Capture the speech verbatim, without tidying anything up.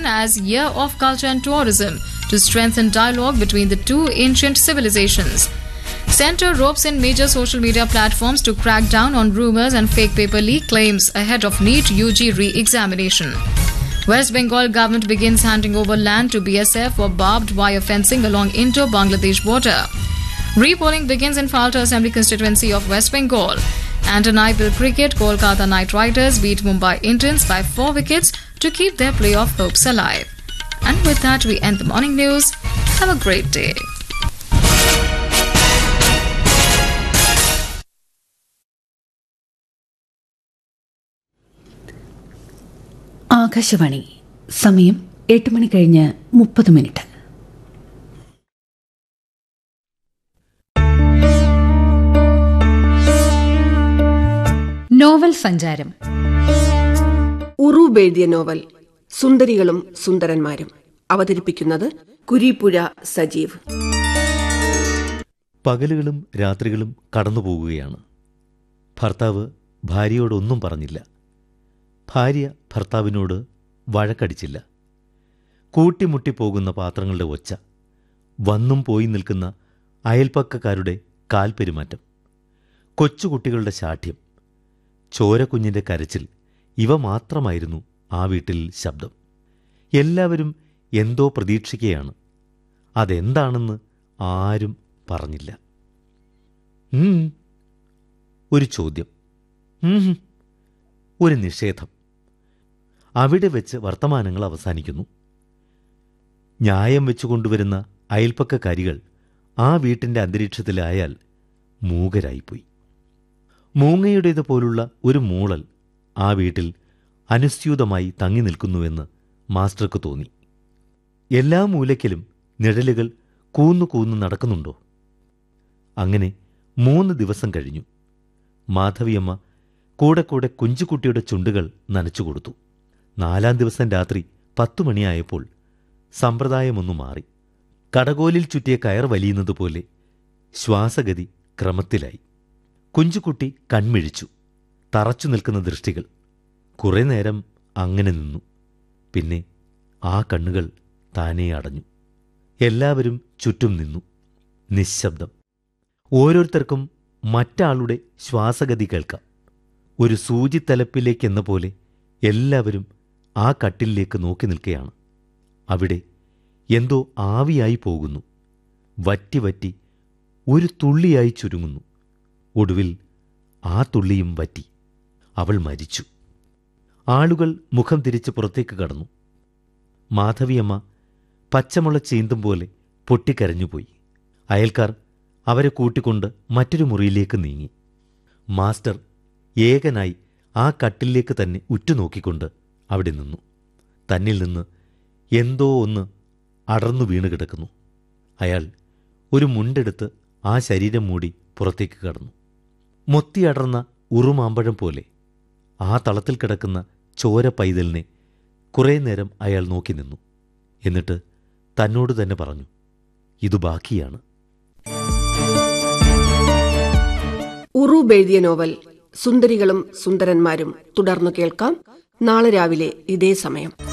as Year of Culture and Tourism to strengthen dialogue between the two ancient civilizations. Centre ropes in major social media platforms to crack down on rumours and fake paper leak claims ahead of NEET U G re-examination. West Bengal government begins handing over land to B S F for barbed wire fencing along Indo-Bangladesh border. Repolling begins in Falta Assembly constituency of West Bengal. And in I P L cricket, Kolkata Knight Riders beat Mumbai Indians by four wickets to keep their playoff hopes alive. And with that, we end the morning news. Have a great day. Akashvani സമയം എട്ട് മണി കഴിഞ്ഞ് മുപ്പത് minute. Novel സഞ്ചാരം. ഉറൂബ് എഴുതിയ novel സുന്ദരികളും സുന്ദരന്മാരും. അവതരിപ്പിക്കുന്നത് കുരീപ്പുഴ സജീവ്. പകലുകളും രാത്രികളും കടന്നുപോകുകയാണ്. ഭർത്താവ് ഭാര്യയോടൊന്നും പറഞ്ഞില്ല. ഭാര്യ ഭർത്താവിനോട് വഴക്കടിച്ചില്ല. കൂട്ടിമുട്ടിപ്പോകുന്ന പാത്രങ്ങളുടെ ഒച്ച, വന്നും പോയി നിൽക്കുന്ന അയൽപ്പക്കക്കാരുടെ കാൽപ്പെരുമാറ്റം, കൊച്ചുകുട്ടികളുടെ ശാഠ്യം, ചോരക്കുഞ്ഞിൻ്റെ കരച്ചിൽ, ഇവ മാത്രമായിരുന്നു ആ വീട്ടിൽ ശബ്ദം. എല്ലാവരും എന്തോ പ്രതീക്ഷിക്കുകയാണ്. അതെന്താണെന്ന് ആരും പറഞ്ഞില്ല. ഒരു ചോദ്യം, ഒരു നിഷേധം. അവിടെ വെച്ച് വർത്തമാനങ്ങൾ അവസാനിക്കുന്നു. ന്യായം വെച്ചുകൊണ്ടുവരുന്ന അയൽപ്പക്കക്കാരികൾ ആ വീട്ടിൻ്റെ അന്തരീക്ഷത്തിലായാൽ മൂകരായിപ്പോയി. മൂങ്ങയുടേതുപോലുള്ള ഒരു മൂളൽ ആ വീട്ടിൽ അനുസ്യൂതമായി തങ്ങി നിൽക്കുന്നുവെന്ന് മാസ്റ്റർക്ക് തോന്നി. എല്ലാ മൂലയ്ക്കലും നിഴലുകൾ കൂന്നു കൂന്നു നടക്കുന്നുണ്ടോ? അങ്ങനെ മൂന്ന് ദിവസം കഴിഞ്ഞു. മാധവിയമ്മ കൂടെ കൂടെ കുഞ്ചുകുട്ടിയുടെ ചുണ്ടുകൾ നനച്ചുകൊടുത്തു. നാലാം ദിവസം രാത്രി പത്തു മണിയായപ്പോൾ സമ്പ്രദായമൊന്നു മാറി. കടകോലിൽ ചുറ്റിയ കയർ വലിയുന്നതുപോലെ ശ്വാസഗതി ക്രമത്തിലായി. കുഞ്ചുകുട്ടി കൺമിഴിച്ചു. തറച്ചു നിൽക്കുന്ന ദൃഷ്ടികൾ. കുറേ നേരം അങ്ങനെ നിന്നു. പിന്നെ ആ കണ്ണുകൾ താനേ അടഞ്ഞു. എല്ലാവരും ചുറ്റും നിന്നു. നിശ്ശബ്ദം. ഓരോരുത്തർക്കും മറ്റാളുടെ ശ്വാസഗതി കേൾക്കാം. ഒരു സൂചിത്തലപ്പിലേക്കെന്ന പോലെ എല്ലാവരും ആ കട്ടിലേക്ക് നോക്കി നിൽക്കുകയാണ്. അവിടെ എന്തോ ആവിയായി പോകുന്നു. വറ്റി വറ്റി ഒരു തുള്ളിയായി ചുരുങ്ങുന്നു. ഒടുവിൽ ആ തുള്ളിയും വറ്റി. അവൾ മരിച്ചു. ആളുകൾ മുഖം തിരിച്ച് പുറത്തേക്ക് കടന്നു. മാധവിയമ്മ പച്ചമുള ചീന്തും പോലെ പൊട്ടിക്കരഞ്ഞുപോയി. അയൽക്കാർ അവരെ കൂട്ടിക്കൊണ്ട് മറ്റൊരു മുറിയിലേക്ക് നീങ്ങി. മാസ്റ്റർ ഏകനായി ആ കട്ടിലേക്ക് തന്നെ ഉറ്റുനോക്കിക്കൊണ്ട് അവിടെ നിന്നു. തന്നിൽ നിന്ന് എന്തോ ഒന്ന് അടർന്നു വീണ് കിടക്കുന്നു. അയാൾ ഒരു മുണ്ടെടുത്ത് ആ ശരീരം മൂടി പുറത്തേക്ക് കടന്നു. മൊത്തിയടർന്ന ഉറുമാമ്പഴം പോലെ ആ തളത്തിൽ കിടക്കുന്ന ചോര പൈതലിനെ കുറേ നേരം അയാൾ നോക്കി നിന്നു. എന്നിട്ട് തന്നോട് തന്നെ പറഞ്ഞു, ഇതു ബാക്കിയാണ്. ഉറൂബ് എഴുതിയ നോവൽ സുന്ദരികളും സുന്ദരന്മാരും തുടർന്നു കേൾക്കാം നാളെ രാവിലെ ഇതേ സമയം.